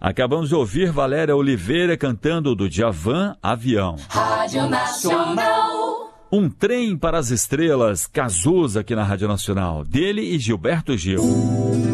Acabamos de ouvir Valéria Oliveira cantando do Djavan, Avião. Rádio Nacional. Um Trem para as Estrelas, Cazuza aqui na Rádio Nacional, dele e Gilberto Gil.